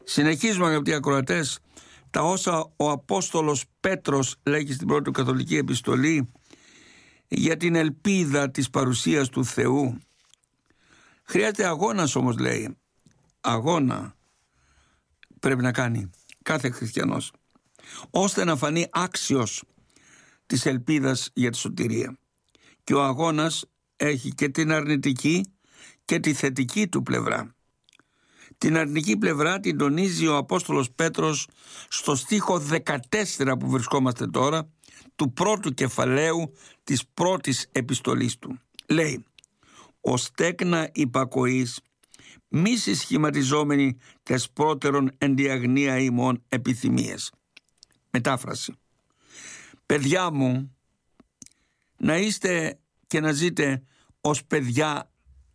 Συνεχίζουμε, αγαπητοί ακροατές, τα όσα ο Απόστολος Πέτρος λέγει στην πρώτη καθολική επιστολή για την ελπίδα της παρουσίας του Θεού. Χρειάζεται αγώνας όμως, λέει. Αγώνα πρέπει να κάνει κάθε χριστιανός, ώστε να φανεί άξιος της ελπίδας για τη σωτηρία. Και ο αγώνας έχει και την αρνητική και τη θετική του πλευρά. Την αρνητική πλευρά την τονίζει ο Απόστολος Πέτρος στο στίχο 14 που βρισκόμαστε τώρα, του πρώτου κεφαλαίου της πρώτης επιστολής του. Λέει: «Ως τέκνα υπακοής, μη συσχηματιζόμενοι τες πρώτερον εν διαγνία ημών επιθυμίες». Μετάφραση: παιδιά μου, να είστε και να ζείτε ως παιδιά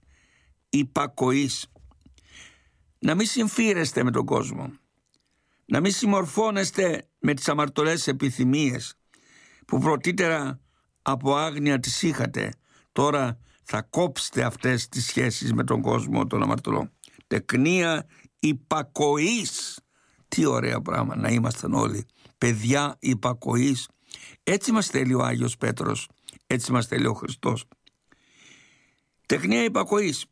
υπακοής. Να μην συμφίρεστε με τον κόσμο. Να μην συμμορφώνεστε με τις αμαρτωλές επιθυμίες που πρωτήτερα από άγνοια τις είχατε. Τώρα θα κόψετε αυτές τις σχέσεις με τον κόσμο τον αμαρτωλό. Τεκνία υπακοής. Τι ωραία πράγμα να ήμασταν όλοι παιδιά υπακοής. Έτσι μας θέλει ο Άγιος Πέτρος, έτσι μας θέλει ο Χριστός. Τεκνία υπακοής.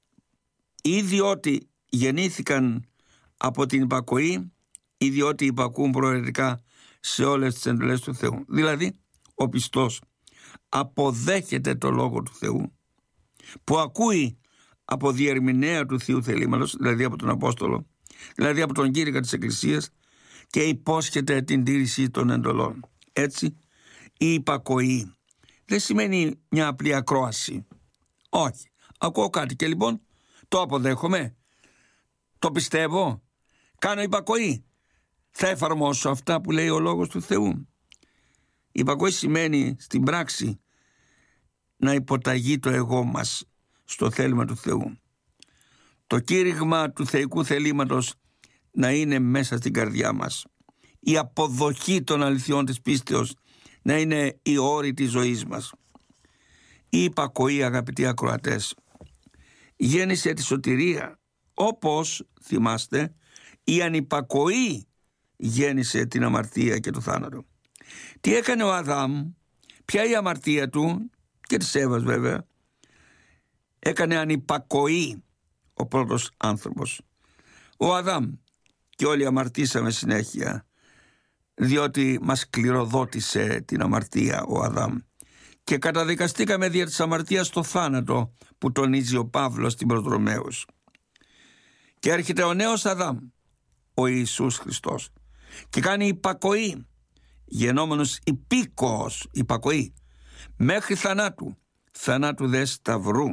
Ή διότι γεννήθηκαν από την υπακοή, ή διότι υπακούν προαιρετικά σε όλες τις εντολές του Θεού. Δηλαδή, ο πιστός αποδέχεται το Λόγο του Θεού, που ακούει από διερμηνέα του Θείου θελήματος, δηλαδή από τον Απόστολο, δηλαδή από τον κήρυκα της Εκκλησίας, και υπόσχεται την τήρηση των εντολών. Έτσι, η υπακοή δεν σημαίνει μια απλή ακρόαση. Όχι. Ακούω κάτι και λοιπόν το αποδέχομαι, το πιστεύω, κάνω υπακοή. Θα εφαρμόσω αυτά που λέει ο Λόγος του Θεού. Η υπακοή σημαίνει στην πράξη να υποταγεί το εγώ μας στο θέλημα του Θεού. Το κήρυγμα του θεϊκού θελήματος να είναι μέσα στην καρδιά μας. Η αποδοχή των αληθιών της πίστεως να είναι η όρη της ζωής μας. Η υπακοή, αγαπητοί ακροατές, γέννησε τη σωτηρία, όπως θυμάστε η ανυπακοή γέννησε την αμαρτία και το θάνατο. Τι έκανε ο Αδάμ? Ποια η αμαρτία του και της Εύας βέβαια? Έκανε ανυπακοή ο πρώτος άνθρωπος. Ο Αδάμ και όλοι αμαρτήσαμε συνέχεια, διότι μας κληροδότησε την αμαρτία ο Αδάμ και καταδικαστήκαμε δια της αμαρτίας στο θάνατο, που τονίζει ο Παύλος στην πρώτη Ρωμαίους. Και έρχεται ο νέος Αδάμ, ο Ιησούς Χριστός, και κάνει υπακοή, γενόμενος υπήκοος, υπακοή, μέχρι θανάτου, θανάτου δε σταυρού.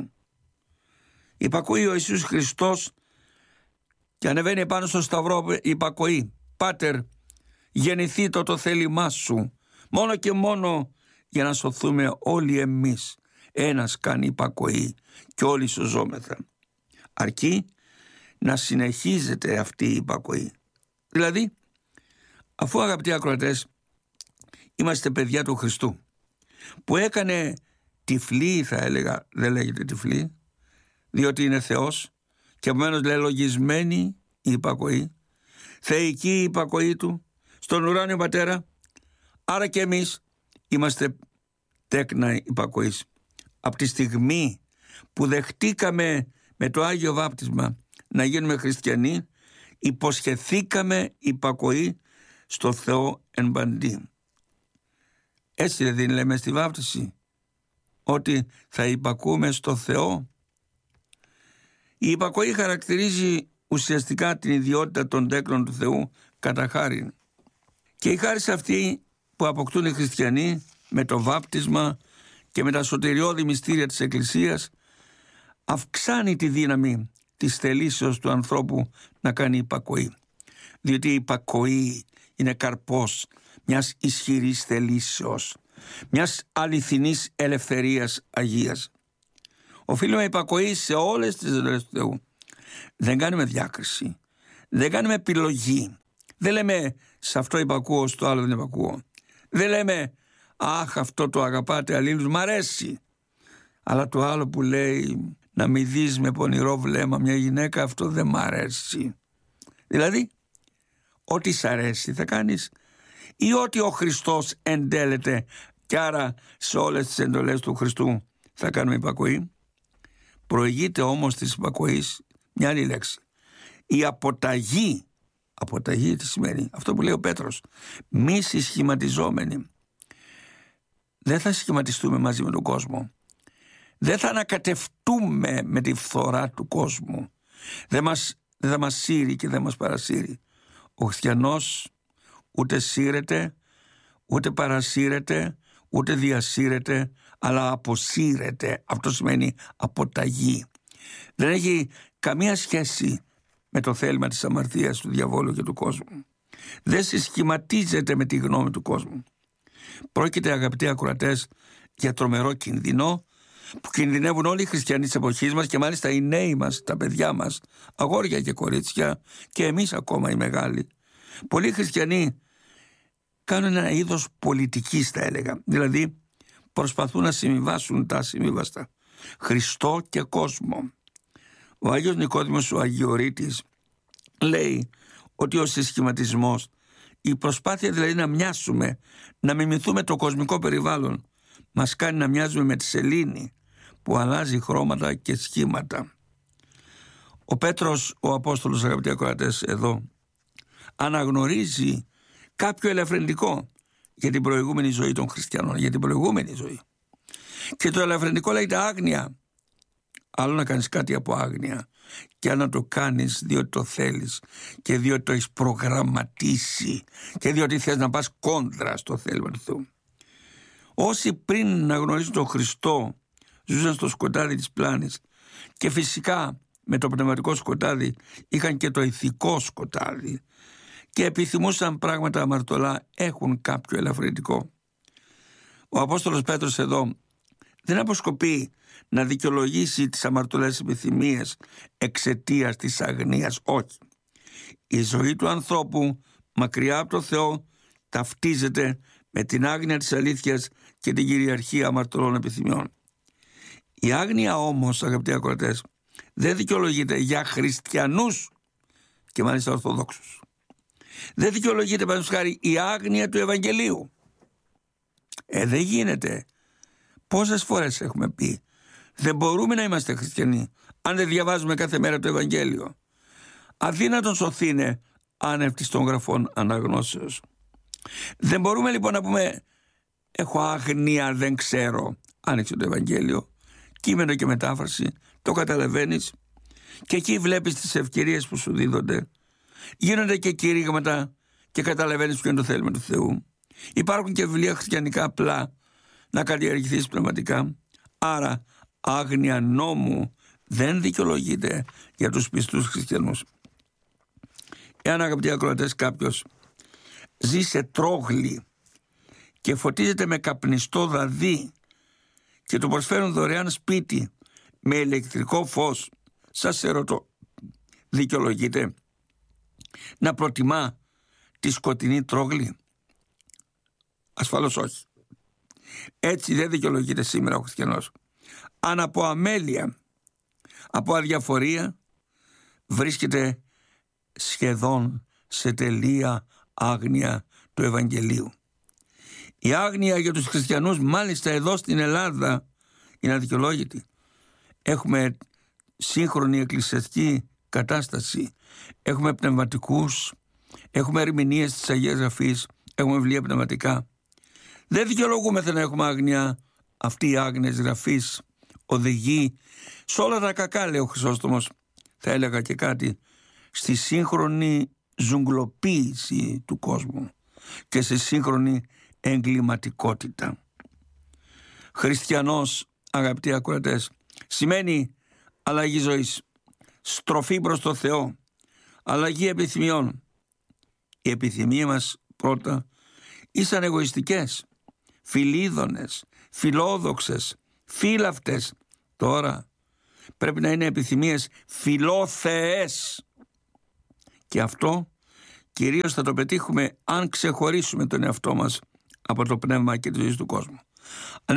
Υπακοή ο Ιησούς Χριστός και ανεβαίνει πάνω στο σταυρό υπακοή. Πάτερ, γεννηθεί το θέλημά σου, μόνο και μόνο για να σωθούμε όλοι εμείς. Ένας κάνει υπακοή και όλοι σωζόμεθα. Αρκεί να συνεχίζεται αυτή η υπακοή. Δηλαδή, αφού, αγαπητοί ακροατές, είμαστε παιδιά του Χριστού, που έκανε τυφλή, θα έλεγα, δεν λέγεται τυφλή, διότι είναι Θεός, και επομένως λέει λογισμένη η υπακοή, θεϊκή η υπακοή του στον ουράνιο Πατέρα. Άρα και εμείς είμαστε τέκνα υπακοής. Από τη στιγμή που δεχτήκαμε με το Άγιο Βάπτισμα να γίνουμε χριστιανοί, υποσχεθήκαμε υπακοή στο Θεό εν παντή. Έτσι δεν λέμε στη βάπτιση, ότι θα υπακούμε στο Θεό? Η υπακοή χαρακτηρίζει ουσιαστικά την ιδιότητα των τέκνων του Θεού κατά χάριν. Και η χάρη αυτή που αποκτούν οι χριστιανοί με το βάπτισμα και με τα σωτηριώδη μυστήρια της Εκκλησίας αυξάνει τη δύναμη της θελήσεως του ανθρώπου να κάνει υπακοή. Διότι η υπακοή είναι καρπός μιας ισχυρής θελήσεως, μιας αληθινής ελευθερίας αγίας. Οφείλουμε υπακοή σε όλες τις εντολές του Θεού. Δεν κάνουμε διάκριση, δεν κάνουμε επιλογή. Δεν λέμε σε αυτό υπακούω, στο άλλο δεν υπακούω. Δεν λέμε αχ, αυτό το αγαπάτε αλλήλους, μ' αρέσει. Αλλά το άλλο που λέει να μην δεις με πονηρό βλέμμα μια γυναίκα, αυτό δεν μ' αρέσει. Δηλαδή ό,τι σ' αρέσει θα κάνεις, ή ό,τι ο Χριστός εντέλεται, και άρα σε όλες τις εντολές του Χριστού θα κάνουμε υπακοή? Προηγείται όμως της υπακοής μια άλλη λέξη, η αποταγή. Αποταγή τι σημαίνει? Αυτό που λέει ο Πέτρος, μη συσχηματιζόμενοι. Δεν θα σχηματιστούμε μαζί με τον κόσμο. Δεν θα ανακατευτούμε με τη φθορά του κόσμου. Δεν θα μας σύρει και δεν μας παρασύρει. Ο χριστιανός ούτε σύρεται, ούτε παρασύρεται, ούτε διασύρεται, αλλά αποσύρεται. Αυτό σημαίνει αποταγή. Δεν έχει καμία σχέση με το θέλημα της αμαρτίας του διαβόλου και του κόσμου. Δεν συσχηματίζεται με τη γνώμη του κόσμου. Πρόκειται, αγαπητοί ακροατές, για τρομερό κίνδυνο που κινδυνεύουν όλοι οι χριστιανοί της εποχής μας, και μάλιστα οι νέοι μας, τα παιδιά μας, αγόρια και κορίτσια, και εμείς ακόμα οι μεγάλοι. Πολλοί χριστιανοί κάνουν ένα είδος πολιτικής, θα έλεγα. Δηλαδή προσπαθούν να συμβιβάσουν τα ασυμβίβαστα, Χριστό και κόσμο. Ο Άγιος Νικόδημος ο Αγιορείτης λέει ότι ο συσχηματισμός, η προσπάθεια δηλαδή να μοιάσουμε, να μιμηθούμε το κοσμικό περιβάλλον, μας κάνει να μοιάζουμε με τη σελήνη που αλλάζει χρώματα και σχήματα. Ο Πέτρος, ο Απόστολος, αγαπητοί ακροατές, εδώ αναγνωρίζει κάποιο ελαφρυντικό για την προηγούμενη ζωή των χριστιανών, για την προηγούμενη ζωή. Και το ελαφρυντικό λέγεται άγνοια. Άλλο να κάνεις κάτι από άγνοια, και αν να το κάνεις διότι το θέλεις και διότι το έχεις προγραμματίσει και διότι θες να πας κόντρα στο θέλημα του Θεού. Όσοι πριν να γνωρίσουν τον Χριστό ζούσαν στο σκοτάδι της πλάνης, και φυσικά με το πνευματικό σκοτάδι είχαν και το ηθικό σκοτάδι, και επιθυμούσαν πράγματα αμαρτωλά, έχουν κάποιο ελαφρυντικό. Ο Απόστολος Πέτρος εδώ δεν αποσκοπεί να δικαιολογήσει τις αμαρτωλές επιθυμίες εξαιτίας της αγνίας. Όχι. Η ζωή του ανθρώπου μακριά από το Θεό ταυτίζεται με την άγνοια της αλήθειας και την κυριαρχία αμαρτωλών επιθυμιών. Η άγνοια όμως, αγαπητοί ακροατές, δεν δικαιολογείται για χριστιανούς, και μάλιστα ορθοδόξους. Δεν δικαιολογείται, παραδείγματος χάρη, η άγνοια του Ευαγγελίου. Δεν γίνεται. Πόσες φορές έχουμε πει, δεν μπορούμε να είμαστε χριστιανοί αν δεν διαβάζουμε κάθε μέρα το Ευαγγέλιο. Αδύνατον σωθήνε άνευτης των γραφών αναγνώσεως. Δεν μπορούμε λοιπόν να πούμε, έχω άγνοια, δεν ξέρω. Άνοιξε το Ευαγγέλιο, κείμενο και μετάφραση, το καταλαβαίνεις, και εκεί βλέπεις τις ευκαιρίες που σου δίδονται. Γίνονται και κηρύγματα και καταλαβαίνεις ποιο είναι το θέλημα του Θεού. Υπάρχουν και βιβλία χριστιανικά απλά να καλλιεργηθείς πνευματικά. Άρα άγνοια νόμου δεν δικαιολογείται για τους πιστούς χριστιανούς. Εάν, αγαπητοί ακροατές, κάποιος ζει σε τρόγλη και φωτίζεται με καπνιστό δαδί και του προσφέρουν δωρεάν σπίτι με ηλεκτρικό φως, σας ερωτώ, δικαιολογείται να προτιμά τη σκοτεινή τρόγλη? Ασφαλώς όχι. Έτσι δεν δικαιολογείται σήμερα ο χριστιανός. Αν από αμέλεια, από αδιαφορία, βρίσκεται σχεδόν σε τελεία άγνοια του Ευαγγελίου. Η άγνοια για τους χριστιανούς, μάλιστα εδώ στην Ελλάδα, είναι αδικαιολόγητη. Έχουμε σύγχρονη εκκλησιαστική κατάσταση, έχουμε πνευματικούς, έχουμε ερμηνείες της Αγίας Γραφής, έχουμε βιβλία πνευματικά. Δεν δικαιολογούμεθα να έχουμε άγνοια. Αυτή η άγνοια της Γραφής οδηγεί σε όλα τα κακά, λέει ο Χρυσόστομος. Θα έλεγα και κάτι, στη σύγχρονη ζουγκλοποίηση του κόσμου και σε σύγχρονη εγκληματικότητα. Χριστιανός, αγαπητοί ακροατές, σημαίνει αλλαγή ζωής, στροφή προς το Θεό, αλλαγή επιθυμιών. Οι επιθυμίες μας πρώτα ήσαν εγωιστικές, φιλίδωνες, φιλόδοξες, φύλαυτες. Τώρα πρέπει να είναι επιθυμίες φιλόθεες. Και αυτό κυρίως θα το πετύχουμε αν ξεχωρίσουμε τον εαυτό μας από το πνεύμα και τη ζωή του κόσμου.